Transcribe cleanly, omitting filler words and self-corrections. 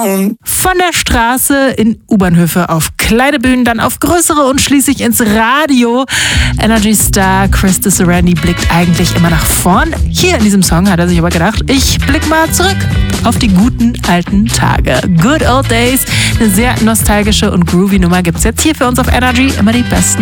Von der Straße in U-Bahnhöfe auf kleine Bühnen, dann auf größere und schließlich ins Radio. Energy-Star Chris Sarandon blickt eigentlich immer nach vorn. Hier in diesem Song hat er sich aber gedacht, ich blick mal zurück auf die guten alten Tage. Good Old Days, eine sehr nostalgische und groovy Nummer gibt's jetzt hier für uns auf Energy. Immer die besten